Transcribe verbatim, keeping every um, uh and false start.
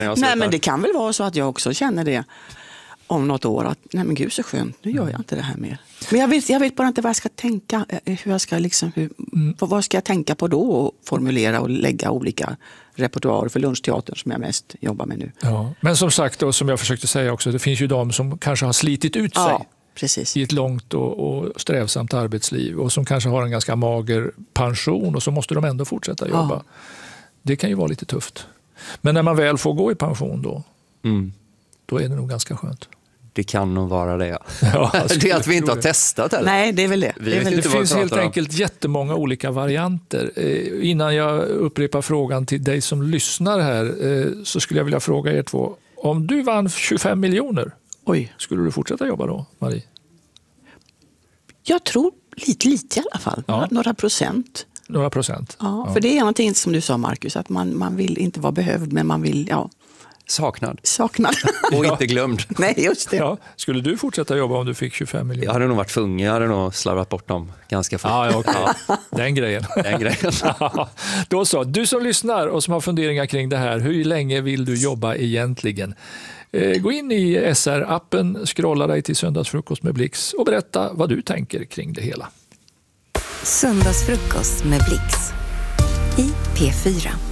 Nej, men det kan väl vara så att jag också känner det om något år. Att nej men gud så skönt, nu gör jag inte det här mer. Men jag vet, jag vet bara inte vad jag ska tänka. Hur jag ska liksom, hur, mm. vad ska jag tänka på då och formulera och lägga olika repertoarer för Lunchteatern som jag mest jobbar med nu. Ja. Men som sagt, då, som jag försökte säga också, det finns ju de som kanske har slitit ut sig. Ja. Precis. I ett långt och, och strävsamt arbetsliv och som kanske har en ganska mager pension och så måste de ändå fortsätta jobba. Ja. Det kan ju vara lite tufft. Men när man väl får gå i pension då, mm. då är det nog ganska skönt. Det kan nog vara det. Ja, det är att vi inte har testat eller? Nej, det är väl det. Vi det, det, det finns helt om. enkelt jättemånga olika varianter. Eh, innan jag upprepar frågan till dig som lyssnar här eh, så skulle jag vilja fråga er två. Om du vann tjugofem miljoner, Oj. skulle du fortsätta jobba då, Marie? Jag tror lite, lite i alla fall. Ja. Några procent. Några procent? Ja, ja, för det är någonting som du sa, Marcus, att man, man vill inte vara behövd, men man vill, ja. Saknad. Saknad. Och inte glömd. Nej, just det. Ja. Skulle du fortsätta jobba om du fick tjugofem miljoner? Jag hade nog varit tvungen, jag hade nog slarvat bort dem ganska fort. Ja, ja, okay. ja. Den grejen. Den grejen. Då så, du som lyssnar och som har funderingar kring det här, hur länge vill du jobba egentligen? Gå in i S R-appen, scrolla dig till Söndagsfrukost med Blix och berätta vad du tänker kring det hela. Söndagsfrukost med Blix i P fyra.